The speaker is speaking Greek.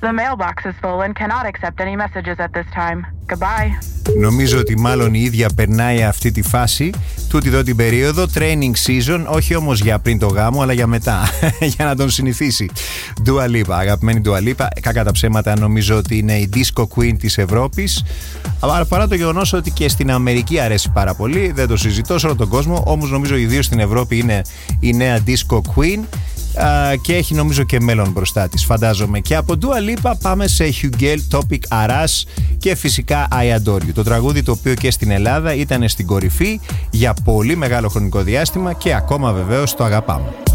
The mailbox is full and cannot accept any messages at this time. Goodbye. Νομίζω ότι μάλλον η ίδια περνάει αυτή τη φάση, τούτη εδώ την περίοδο, training season, όχι όμως για πριν το γάμο, αλλά για μετά, για να τον συνηθίσει. Dua Lipa, αγαπημένη Dua Lipa, κακά τα ψέματα, νομίζω ότι είναι η disco queen της Ευρώπης, παρά το γεγονός ότι και στην Αμερική αρέσει πάρα πολύ, δεν το συζητώ σε όλο τον κόσμο, όμως νομίζω ιδίως στην Ευρώπη είναι η νέα disco queen. Και έχει νομίζω και μέλλον μπροστά της, φαντάζομαι. Και από Dua Lipa πάμε σε Hugel, Topic, Aras και φυσικά I Adore You, το τραγούδι το οποίο και στην Ελλάδα ήταν στην κορυφή για πολύ μεγάλο χρονικό διάστημα και ακόμα βεβαίως το αγαπάμε.